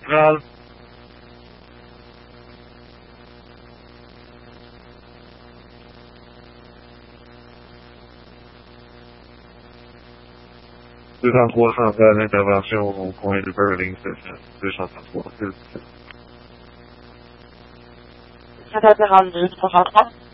Central. ...234 intervention point Berlin station. 234. Central 234.